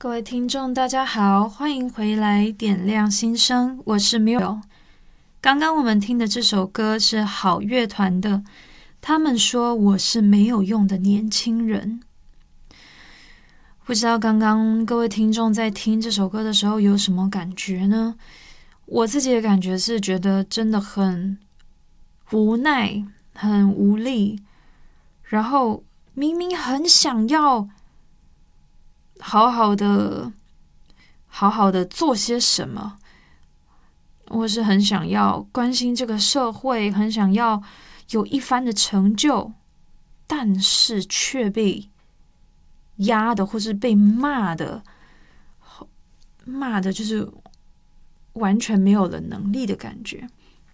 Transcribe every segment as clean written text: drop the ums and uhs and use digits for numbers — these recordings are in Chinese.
各位听众，大家好，欢迎回来点亮心声，我是 Muriel。刚刚我们听的这首歌是好乐团的，他们说我是没有用的年轻人。不知道刚刚各位听众在听这首歌的时候有什么感觉呢？我自己的感觉是觉得真的很无奈，很无力，然后明明很想要好好的做些什么，我是很想要关心这个社会，很想要有一番的成就，但是却被压的或是被骂的就是完全没有了能力的感觉。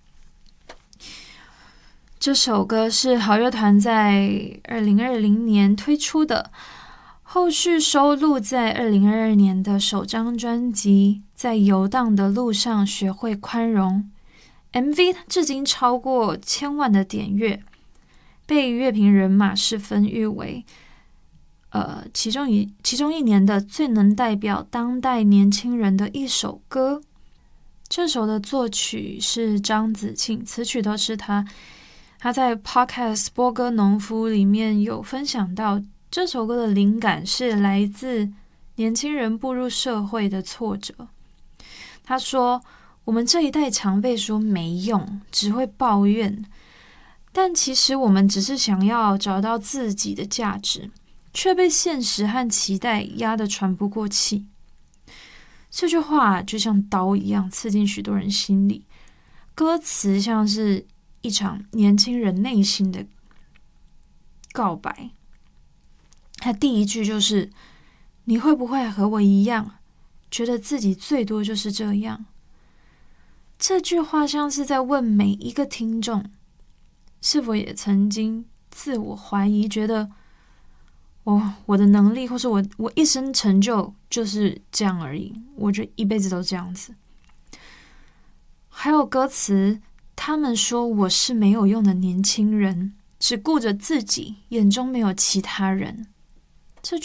这首歌是好乐团在2020年推出的，后续收录在2022年的首张专辑《在游荡的路上学会宽容》。MV 至今超过1000万的点阅，被乐评人马世芬誉为其中一年的最能代表当代年轻人的一首歌。这首的作曲是张子庆，词曲都是他在 Podcast 播歌农夫里面有分享到，这首歌的灵感是来自年轻人步入社会的挫折。他说，我们这一代常被说没用，只会抱怨，但其实我们只是想要找到自己的价值，却被现实和期待压得喘不过气。这句话就像刀一样刺进许多人心里，歌词像是一场年轻人内心的告白。他第一句就是你会不会和我一样，觉得自己最多就是这样。这句话像是在问每一个听众，是否也曾经自我怀疑，觉得我的能力或是我一生成就是这样而已，我就一辈子都这样子。还有歌词，他们说我是没有用的年轻人，只顾着自己，眼中没有其他人。